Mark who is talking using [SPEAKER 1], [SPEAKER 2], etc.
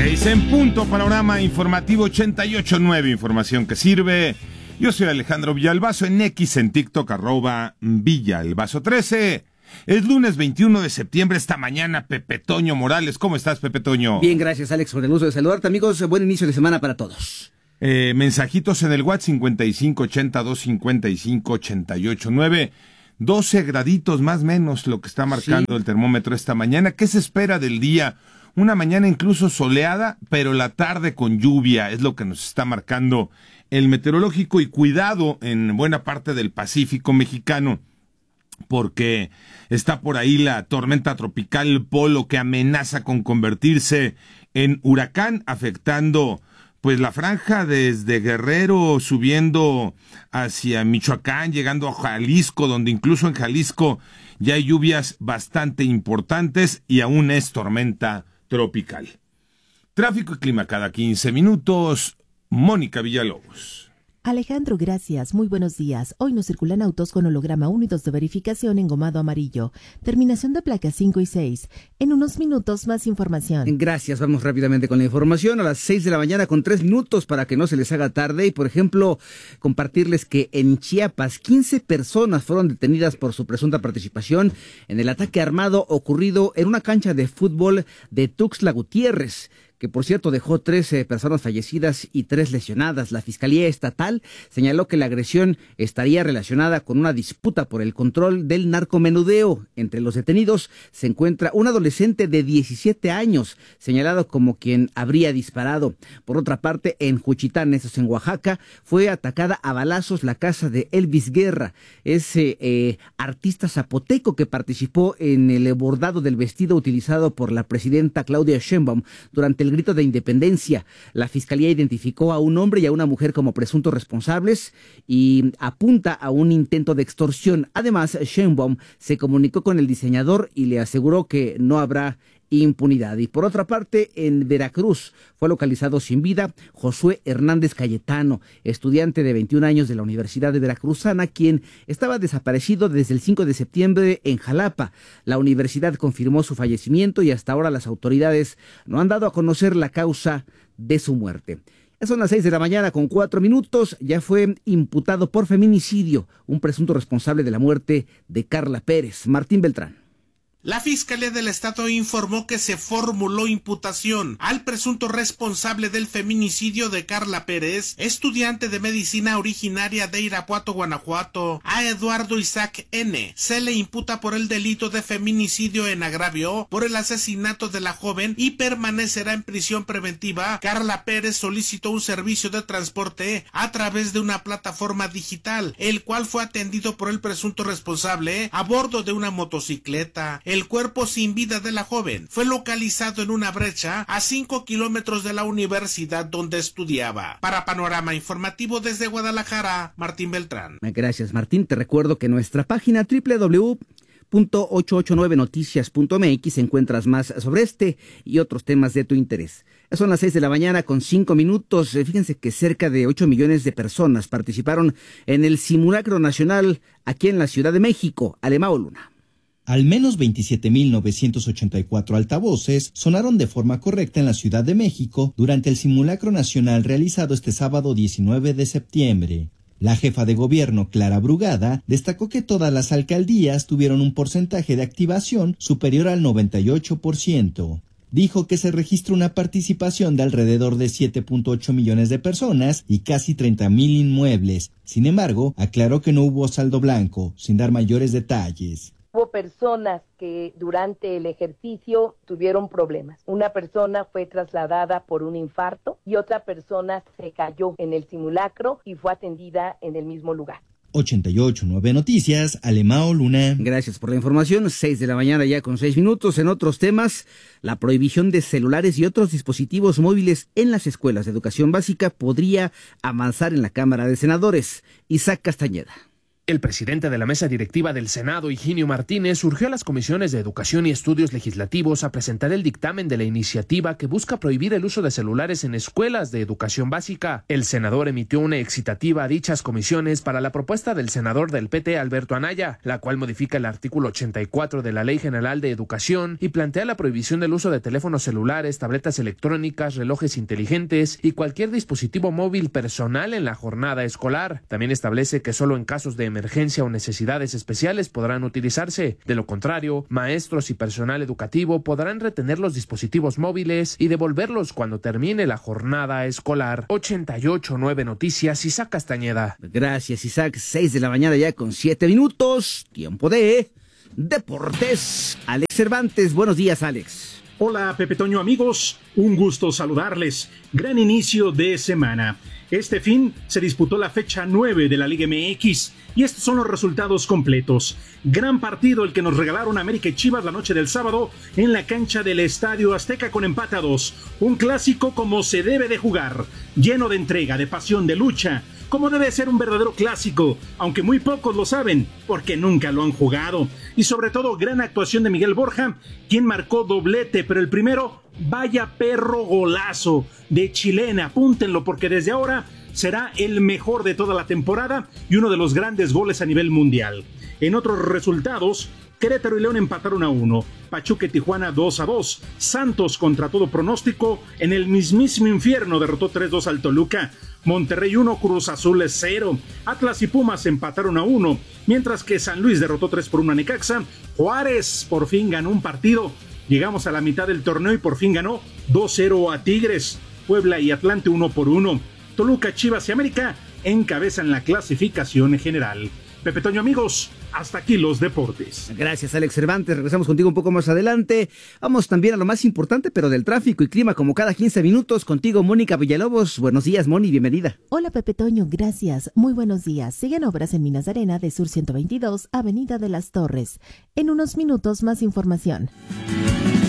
[SPEAKER 1] 6 en punto, panorama informativo 88.9, información que sirve. Yo soy Alejandro Villalbazo, en X, en TikTok, @Villalbazo13. Es lunes 21 de septiembre, esta mañana, Pepe Toño Morales. ¿Cómo estás, Pepe Toño?
[SPEAKER 2] Bien, gracias, Alex, por el gusto de saludarte, amigos. Buen inicio de semana para todos.
[SPEAKER 1] Mensajitos en el WhatsApp 5580-255-889. 12 graditos más o menos lo que está marcando el termómetro esta mañana. ¿Qué se espera del día? Una mañana incluso soleada, pero la tarde con lluvia es lo que nos está marcando el meteorológico. Y cuidado en buena parte del Pacífico mexicano, porque está por ahí la tormenta tropical Polo, que amenaza con convertirse en huracán, afectando pues la franja desde Guerrero, subiendo hacia Michoacán, llegando a Jalisco, donde incluso en Jalisco ya hay lluvias bastante importantes y aún es tormenta tropical. Tráfico y clima cada 15 minutos. Mónica Villalobos.
[SPEAKER 3] Alejandro, gracias. Muy buenos días. Hoy nos circulan autos con holograma 1 y 2 de verificación engomado amarillo. Terminación de placas 5 y 6. En unos minutos más información.
[SPEAKER 2] Gracias. Vamos rápidamente con la información. A las 6 de la mañana con 3 minutos para que no se les haga tarde. Y, por ejemplo, compartirles que en Chiapas 15 personas fueron detenidas por su presunta participación en el ataque armado ocurrido en una cancha de fútbol de Tuxtla Gutiérrez, que por cierto dejó 13 personas fallecidas y 3 lesionadas. La Fiscalía Estatal señaló que la agresión estaría relacionada con una disputa por el control del narcomenudeo. Entre los detenidos se encuentra un adolescente de 17 años, señalado como quien habría disparado. Por otra parte, en Juchitán, eso es en Oaxaca, fue atacada a balazos la casa de Elvis Guerra, ese artista zapoteco que participó en el bordado del vestido utilizado por la presidenta Claudia Sheinbaum durante el grito de independencia. La Fiscalía identificó a un hombre y a una mujer como presuntos responsables y apunta a un intento de extorsión. Además, Sheinbaum se comunicó con el diseñador y le aseguró que no habrá impunidad. Y por otra parte, en Veracruz fue localizado sin vida Josué Hernández Cayetano, estudiante de 21 años de la Universidad de Veracruzana, quien estaba desaparecido desde el 5 de septiembre en Jalapa. La universidad confirmó su fallecimiento y hasta ahora las autoridades no han dado a conocer la causa de su muerte. Son las 6 de la mañana con 4 minutos. Ya fue imputado por feminicidio un presunto responsable de la muerte de Carla Pérez. Martín Beltrán.
[SPEAKER 4] La Fiscalía del Estado informó que se formuló imputación al presunto responsable del feminicidio de Carla Pérez, estudiante de medicina originaria de Irapuato, Guanajuato. A Eduardo Isaac N. se le imputa por el delito de feminicidio en agravio por el asesinato de la joven y permanecerá en prisión preventiva. Carla Pérez solicitó un servicio de transporte a través de una plataforma digital, el cual fue atendido por el presunto responsable a bordo de una motocicleta. El cuerpo sin vida de la joven fue localizado en una brecha a 5 kilómetros de la universidad donde estudiaba. Para Panorama Informativo desde Guadalajara, Martín Beltrán.
[SPEAKER 2] Gracias, Martín. Te recuerdo que en nuestra página www.889noticias.mx encuentras más sobre este y otros temas de tu interés. Son las 6 de la mañana con 5 minutos. Fíjense que cerca de 8 millones de personas participaron en el simulacro nacional aquí en la Ciudad de México. Alemao Luna.
[SPEAKER 5] Al menos 27.984 altavoces sonaron de forma correcta en la Ciudad de México durante el simulacro nacional realizado este sábado 19 de septiembre. La jefa de gobierno, Clara Brugada, destacó que todas las alcaldías tuvieron un porcentaje de activación superior al 98%. Dijo que se registra una participación de alrededor de 7.8 millones de personas y casi 30,000 inmuebles. Sin embargo, aclaró que no hubo saldo blanco, sin dar mayores detalles.
[SPEAKER 6] Hubo personas que durante el ejercicio tuvieron problemas. Una persona fue trasladada por un infarto y otra persona se cayó en el simulacro y fue atendida en el mismo lugar.
[SPEAKER 5] 88.9 Noticias, Alemao Luna.
[SPEAKER 2] Gracias por la información. 6 de la mañana ya con 6 minutos. En otros temas, la prohibición de celulares y otros dispositivos móviles en las escuelas de educación básica podría avanzar en la Cámara de Senadores. Isaac Castañeda.
[SPEAKER 7] El presidente de la mesa directiva del Senado, Higinio Martínez, surgió a las comisiones de Educación y Estudios Legislativos a presentar el dictamen de la iniciativa que busca prohibir el uso de celulares en escuelas de educación básica. El senador emitió una excitativa a dichas comisiones para la propuesta del senador del PT, Alberto Anaya, la cual modifica el artículo 84 de la Ley General de Educación y plantea la prohibición del uso de teléfonos celulares, tabletas electrónicas, relojes inteligentes y cualquier dispositivo móvil personal en la jornada escolar. También establece que solo en casos de emergencia o necesidades especiales podrán utilizarse. De lo contrario, maestros y personal educativo podrán retener los dispositivos móviles y devolverlos cuando termine la jornada escolar. 88.9 Noticias, Isaac Castañeda.
[SPEAKER 2] Gracias, Isaac. 6 de la mañana ya con 7 minutos. Tiempo de deportes. Alex Cervantes, buenos días, Alex.
[SPEAKER 8] Hola, Pepe Toño, amigos. Un gusto saludarles. Gran inicio de semana. Este fin se disputó la fecha 9 de la Liga MX y estos son los resultados completos. Gran partido el que nos regalaron América y Chivas la noche del sábado en la cancha del Estadio Azteca con empate a 2. Un clásico como se debe de jugar, lleno de entrega, de pasión, de lucha, como debe ser un verdadero clásico, aunque muy pocos lo saben porque nunca lo han jugado. Y sobre todo gran actuación de Miguel Borja, quien marcó doblete, pero el primero, vaya perro golazo de chilena, apúntenlo porque desde ahora será el mejor de toda la temporada y uno de los grandes goles a nivel mundial. En otros resultados, Querétaro y León empataron a 1, Pachuca y Tijuana 2-2, Santos contra todo pronóstico en el mismísimo infierno derrotó 3-2 al Toluca, Monterrey 1, Cruz Azul 0, Atlas y Pumas empataron a 1, mientras que San Luis derrotó 3-1 a Necaxa, Juárez por fin ganó un partido, llegamos a la mitad del torneo y por fin ganó 2-0 a Tigres, Puebla y Atlante 1-1, Toluca, Chivas y América encabezan la clasificación general. Pepe Toño, amigos, hasta aquí los deportes.
[SPEAKER 2] Gracias, Alex Cervantes. Regresamos contigo un poco más adelante. Vamos también a lo más importante, pero del tráfico y clima, como cada 15 minutos. Contigo, Mónica Villalobos. Buenos días, Moni, bienvenida.
[SPEAKER 3] Hola, Pepe Toño, gracias. Muy buenos días. Siguen obras en Minas de Arena de Sur 122, Avenida de las Torres. En unos minutos, más información.